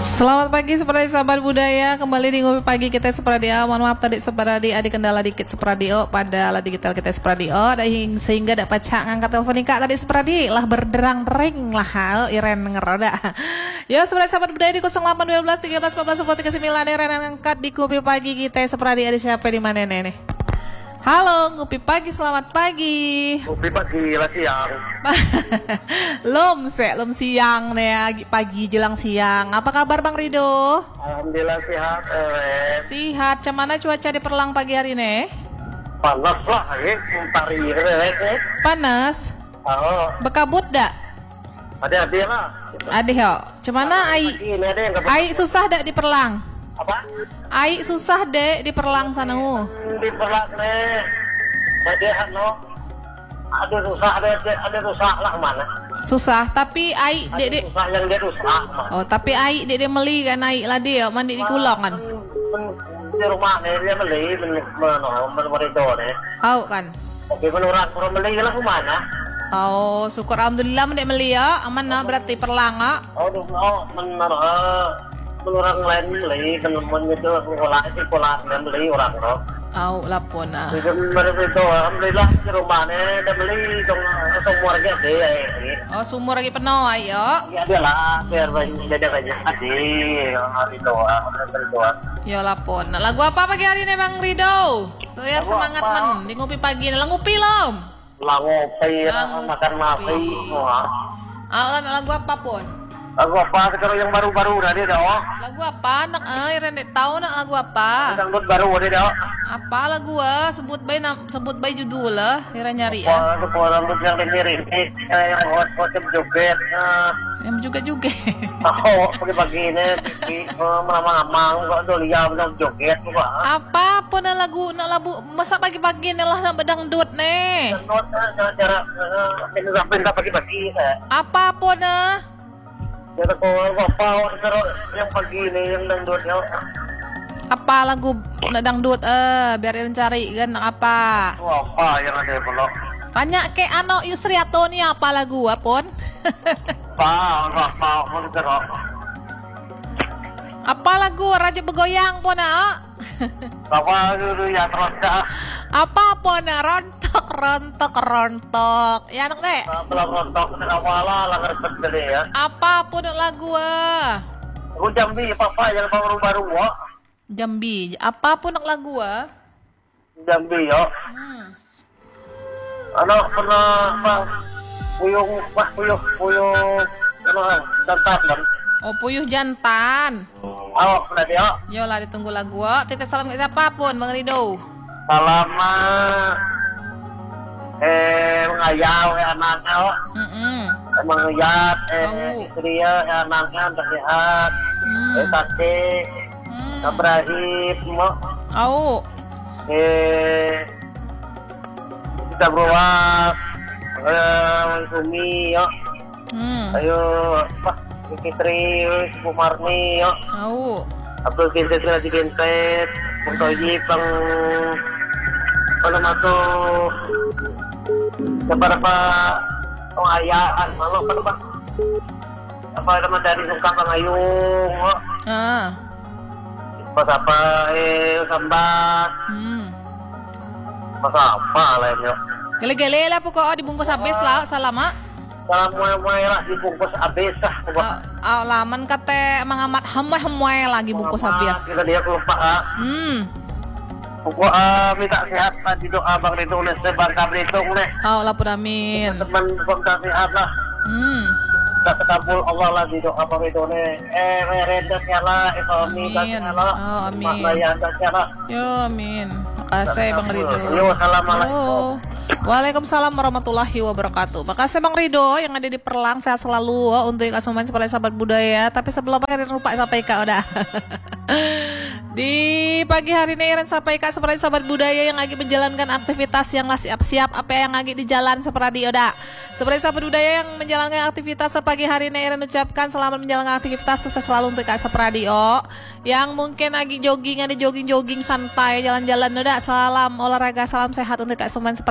Selamat pagi seperti sahabat budaya. Kembali di Ngopi Pagi kita Sepradio. Mohon maaf tadi Sepradio ada kendala dikit Sepradio pada digital kita Sepradio sehingga dapat cak ngangkat telepon nikah tadi Sepradio lah berderang ring lah Iren ngeroda. Ya seperti sahabat budaya di 0812 13 14 49 Iren ngangkat di Ngopi Pagi kita Sepradio. Ada siapa di mana nih? Halo, Ngopi Pagi, selamat pagi. Ngopi pagi lah siang. Lom siang nih, pagi jelang siang. Apa kabar Bang Rido? Alhamdulillah sehat. Sihat. Cemana cuaca di Perlang pagi hari ini? Panas lah, pari. Panas. Oh, Bekabut dak? ada lah. Ada yo. Cemana ai susah dak di Perlang? Apa? Ai susah dek di Perlang sana Di Perlang nih. Ada ada rusak lah mana? Susah, tapi ai dek Susah yang dia rusak. Oh, tapi ai dek meli kan ai lah dia mandi di kulong kan. Di rumah nih dia beli itu nih. Tahu kan? Oke, menurut beli lah mana? Oh, syukur alhamdulillah mendek meli ya. Aman nah berarti Perlang ah. Menurut lain beli, teman itu pola beli orang roh. Oh, lapon ah. Itu alhamdulillah di rumahnya udah beli semua warga deh. Oh, sumur lagi penuh ayo. Ya dia lah, biar banyak adik, hari doa. Yo lapon. Nah, lagu apa pagi hari ini Bang Rido? Biar semangat men di Ngopi Pagi. Lah ngopi lom. Lah ngopi, makan nasi semua. Lagu apa pun? Lagu apa sekarang yang baru-baru udah dia dah. Lagu apa? Nak Rendek tahu nak lagu apa? Dangdut baru dia dah. Apa lagu sebut bayi judul lah, Ira nyari ya. Lagu dangdut yang dimiring yang hot joget. Yang juga. Oh, pagi-pagi ini mamang kok doliam nang joget kok. Apa pun lagu masa pagi-pagi ini lah nak bedangdut nih. Dangdut cara pindah pagi-pagi. Apa pun Jadi apa yang pagi ini yang dangdutnya? Apa lagu dangdut biar cari kan apa? Apa yang ada belum? Tanya ke Ano Yusriato nih apa lagu apun? Apa Apa lagu Raja Begoyang pun Apa dulu ya terus dah. Apa pun rontok. Ya anak dek. Belum rontok awal lah ngerti tadi ya. Apa pun lagu Aku Jambi apa yang baru-baru Jambi. Apa pun lagu Jambi yo. Anak pernah puyuh jantan. Oh, puyuh jantan. Pernah dia. Yo lah ditunggu lagu titip salam ke siapapun Bang Rido. Salam mengayau anaknya. Mengayat istri anaknya sehat. Tati Ibrahim kita beruang Sumi yo. Ayo Fitri Sumarni yo. Abdul Kintet lagi Kintet untuk jipang masuk beberapa pengayaan malu apa nama dari suka pengayung apa sambat masa apa lainnya gele-gele lah pokoknya dibungkus habis lah salama salam muai lah dibungkus habis lah laman kate mengamat hamai lagi bungkus habis kita dia lupa pokok minta sehat tadi doa Bang Rido oleh Bangka Belitung nih. Lapor amin. Teman Bangka sehat lah. Kita terkabul Allah lagi doa Bang Rido nih. Reda nyala, ekonomi dan nyala. Amin. Maknanya dan nyala. Yo amin. Makasih Bang Rido. Yo assalamualaikum. Waalaikumsalam warahmatullahi wabarakatuh. Makasih Bang Rido yang ada di Perlang, sehat selalu untuk kasuman sebagai sahabat budaya. Tapi sebelum akhirnya lupa sampai kak udah. Di pagi hari ini Iren sampai kak seperti sahabat budaya yang lagi menjalankan aktivitas yang siap-siap apa yang lagi di jalan seperti udah. Seperti sahabat budaya yang menjalankan aktivitas sepagi hari ini Iren ucapkan selamat menjalankan aktivitas, sukses selalu untuk kak Sepradio. Yang mungkin lagi jogging, ada jogging santai, jalan-jalan udah. Salam olahraga, salam sehat untuk kak semuanya seperti sahabat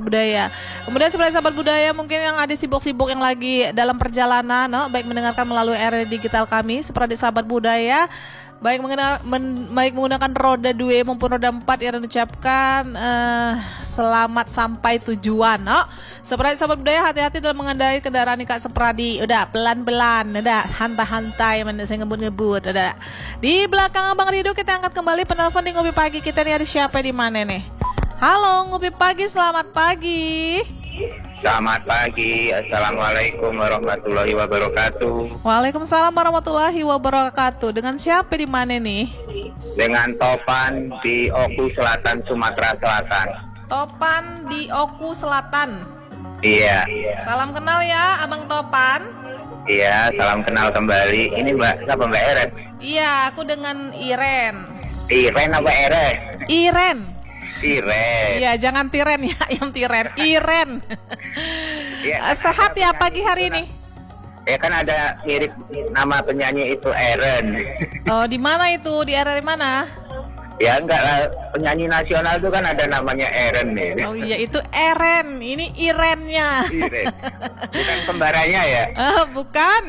budaya. Kemudian sahabat budaya mungkin yang ada sibuk-sibuk yang lagi dalam perjalanan, no? Baik mendengarkan melalui area digital kami seperti sahabat budaya, baik menggunakan roda 2 maupun roda 4 yang ucapkan selamat sampai tujuan, no? Seperti sahabat budaya, hati-hati dalam mengendarai kendaraan nih Kak Sepradi. Udah pelan-pelan, udah hantai-hantai, mana saya ngebut-ngebut, udah. Di belakang Abang Rido kita angkat kembali penelpon di Ngopi Pagi kita nih, ada siapa di mana nih? Halo Ngopi Pagi, selamat pagi. Selamat pagi, Assalamualaikum warahmatullahi wabarakatuh. Waalaikumsalam warahmatullahi wabarakatuh. Dengan siapa di mana nih? Dengan Topan di Oku Selatan, Sumatera Selatan. Topan di Oku Selatan. Iya. Salam kenal ya Abang Topan. Iya, salam kenal kembali. Ini Mbak, siapa Mbak Eren? Iya, aku dengan Iren. Iren apa Eren? Iren. Iren. Iya, jangan Tiren ya, yang Tiren. Iren. Iya, Sehat ya pagi hari ini? Ya kan ada mirip nama penyanyi itu Eren. Oh, di mana itu? Di area mana? Ya enggak lah, penyanyi nasional itu kan ada namanya Eren nih. Oh iya, itu Eren. Ini Irennya. Iren. Bukan kembarannya ya? Bukan.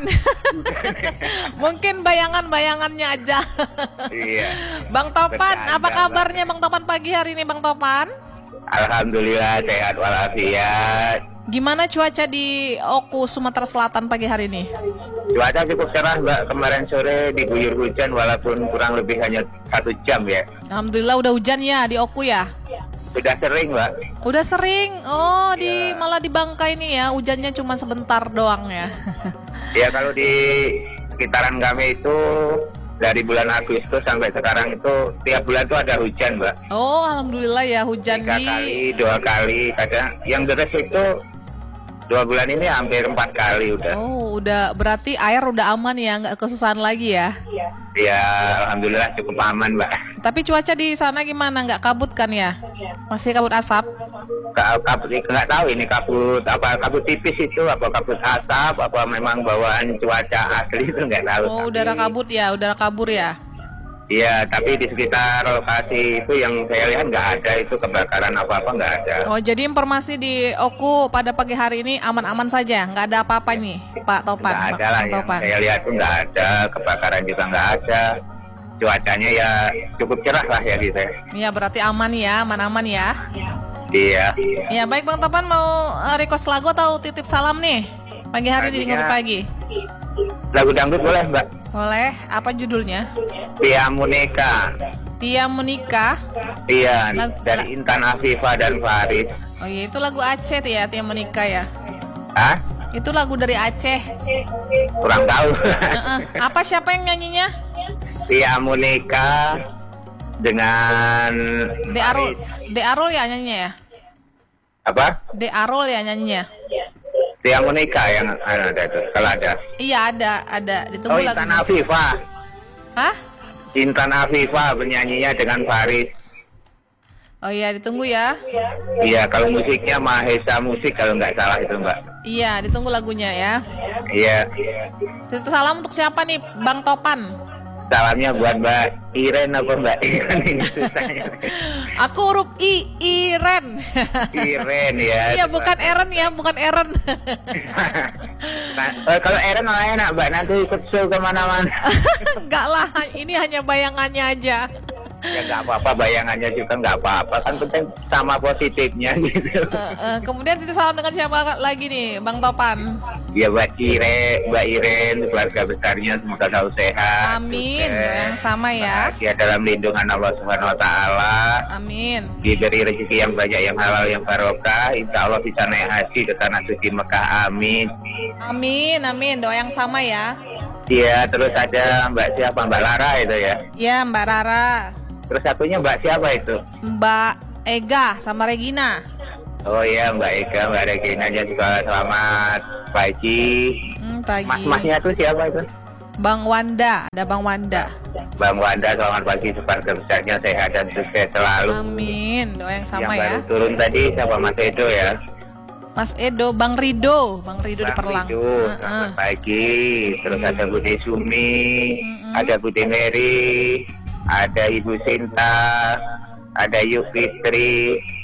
Mungkin bayangan-bayangannya aja. Iya. Bang Topan, Bercanda, apa kabarnya Bang Topan pagi hari ini Bang Topan? Alhamdulillah sehat walafiat. Gimana cuaca di Oku, Sumatera Selatan pagi hari ini? Cuaca cukup cerah Mbak, kemarin sore diguyur hujan walaupun kurang lebih hanya 1 jam ya. Alhamdulillah udah hujan ya di Oku ya? Sudah sering Mbak. Udah sering? Oh, Ya. malah di Bangka ini ya, hujannya cuma sebentar doang ya. Ya kalau di sekitaran kami itu dari bulan Agustus sampai sekarang itu tiap bulan tuh ada hujan Mbak. Oh, alhamdulillah ya hujan 3 di. kali, 2 kali, kadang yang deras itu 2 bulan ini hampir 4 kali udah. Oh, udah berarti air udah aman ya, nggak kesusahan lagi ya? Ya alhamdulillah cukup aman Mbak. Tapi cuaca di sana gimana? Nggak kabut kan ya? Masih kabut asap? Kabut nggak tahu ini kabut apa, kabut tipis itu apa kabut asap apa memang bawaan cuaca asli itu nggak tahu. Oh, udara kabut ya, udara kabur ya? Iya, tapi di sekitar lokasi itu yang saya lihat nggak ada itu kebakaran apa-apa, nggak ada. Oh, jadi informasi di Oku pada pagi hari ini aman-aman saja, nggak ada apa-apa nih, Pak Topan. Nggak ada lah, Pak yang Topan. saya lihat tuh nggak ada, kebakaran juga nggak ada. Cuacanya ya cukup cerah lah ya gitu ya. Iya, berarti aman ya, aman-aman ya. Iya. Ya, baik Bang Topan mau request lagu atau titip salam nih? Pagi hari ini di Ngopi Pagi. Lagu dangdut boleh Mbak? Boleh, apa judulnya? Tia Muneka. Tia menikah. Iya, Lagu- dari Intan Afifah dan Faris. Oh iya, itu lagu Aceh tuh ya, Tia menikah ya. Hah? Itu lagu dari Aceh. Kurang tahu. Apa siapa yang nyanyinya? Tia Muneka dengan De Arul. Faris. De Arul ya nyanyinya ya? Apa? De Arul ya nyanyinya? Tia Muneka yang ada itu, kalau ada. Iya ada. Oh, Ditunggu lagu. Intan Afifah. Hah? Intan Afifah penyanyinya dengan Faris. Oh iya, ditunggu ya. Iya, kalau musiknya Mahesa Musik kalau nggak salah itu Mbak. Iya, ditunggu lagunya ya. Iya. Titip salam untuk siapa nih, Bang Topan? Salamnya buat Mbak Iren apa Mbak Iren ini susahnya. Aku huruf I, Iren. Iren ya. Iya, bukan Eren ya, bukan Eren. Nah, kalau Eren malah enak Mbak, nanti ikut show kemana-mana. Enggak lah, ini hanya bayangannya aja. Ya nggak apa-apa, bayangannya juga nggak apa-apa, kan penting sama positifnya gitu. Kemudian titip salam dengan siapa lagi nih, Bang Topan? Ya Mbak Iren, keluarga besarnya semoga selalu sehat. Amin, sukses, yang sama ya. bahagia dalam lindungan Allah Subhanahu Wa Taala. Amin. Diberi rezeki yang banyak, yang halal, yang barokah. Insya Allah bisa naik haji ke tanah suci Mekah. Amin. Amin, amin. Doa yang sama ya. Iya, terus ada Mbak siapa? Mbak Lara itu ya. Ya, Mbak Rara, Terus satunya Mbak siapa itu? Mbak Ega sama Regina. Oh iya, Mbak Ega, Mbak Regina juga selamat pagi. Pagi. Mas-masnya tuh siapa itu? Bang Wanda, ada Bang Wanda. Bang Wanda, selamat pagi, keluarga besarnya sehat dan sukses selalu. Amin. Doa yang sama yang ya. baru turun tadi siapa? Mas Edo ya. Mas Edo, Bang Rido di Bang Perlang. Rido, selamat pagi. Terus ada Budi Sumi, ada Budi Mary, ada Ibu Sinta, ada Yuk Fitri,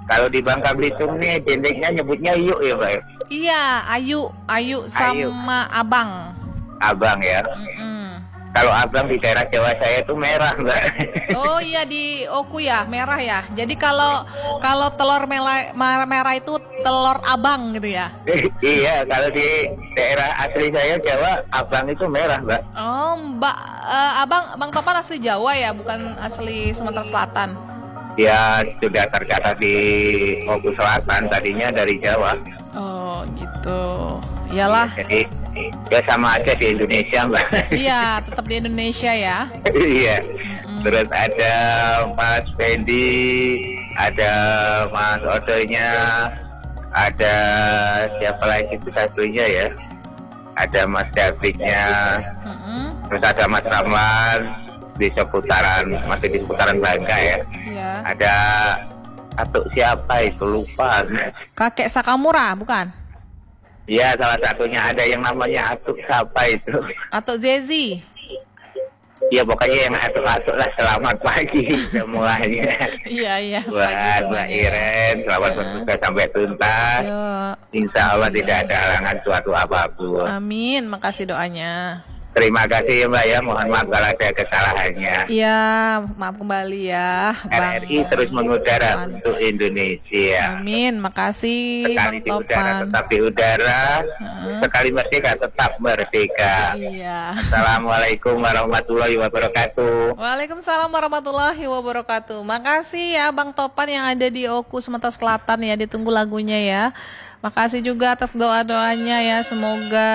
Kalau di Bangka Belitung nih dendengnya nyebutnya yuk ya Mbak. Iya, Ayu sama Abang. Abang ya. Kalau abang di daerah Jawa saya itu merah Mbak. Oh iya, di Oku ya, merah ya. Jadi kalau telur merah itu telur abang gitu ya. Iya, kalau di daerah asli saya Jawa, abang itu merah Mbak. Oh, Bang Topan asli Jawa ya, bukan asli Sumatera Selatan. Ya sudah tercatat di Oku Selatan, tadinya dari Jawa. Oh gitu. Iyalah. Jadi ya sama aja di Indonesia Mbak. Iya, tetap di Indonesia ya. Iya. Terus ada Mas Fendi, ada Mas Odonya, ada siapa lagi itu satunya ya? Ada Mas Davidnya, terus ada Mas Ramlan di masih di seputaran Bangka ya. Iya. Ada atau siapa itu lupa. Kakek Sakamura bukan? Iya, salah satunya ada yang namanya Atuk siapa itu? Atau Zezi? Iya, pokoknya yang atuk-atuk lah. Selamat pagi semuanya. Iya. Buat Mbak Iren, selamat bertugas sampai tuntas. Insya Allah tidak ada halangan suatu apapun. Amin, makasih doanya. Terima kasih ya Mbak ya, mohon maaf kalau ada kesalahannya. Iya, maaf kembali ya. RRI terus mengudara untuk Indonesia. Amin, makasih Sekali Bang di udara Topan. tetap di udara, sekali merdeka tetap merdeka. Iya. Assalamualaikum warahmatullahi wabarakatuh. Waalaikumsalam warahmatullahi wabarakatuh. Makasih ya Bang Topan yang ada di Oku Sumatera Selatan ya, ditunggu lagunya ya. Makasih juga atas doa-doanya ya, semoga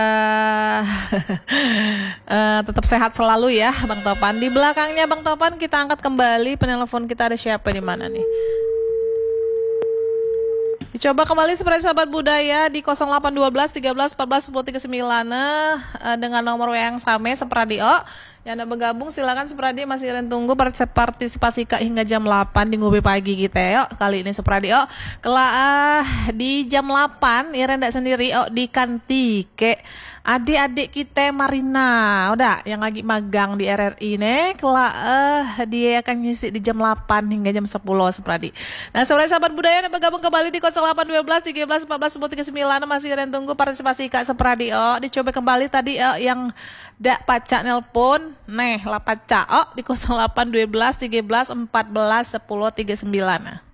tetap sehat selalu ya Bang Topan. Di belakangnya Bang Topan kita angkat kembali penelpon kita, ada siapa di mana nih? Dicoba kembali seperti sahabat budaya di 0812 13 14 10 39 dengan nomor yang sama Sepradio. Yang Anda bergabung silakan Sepradio masih tunggu partisipasi Kak hingga jam 8 di ngopi pagi kita yuk. Kali ini Sepradio di jam 8 Iren ndak sendiri di Kantike. Adik-adik kita Marina udah yang lagi magang di RRI nih dia akan ngisi di jam 8 hingga jam 10 Sepradi. Nah sebenarnya sahabat budaya yang bergabung kembali di 0812 13 14 10 39 masih ada tunggu partisipasi Kak Sepradi. Dicoba kembali tadi yang dak pacak nelpon lah pacak di 0812 13 14 10 39.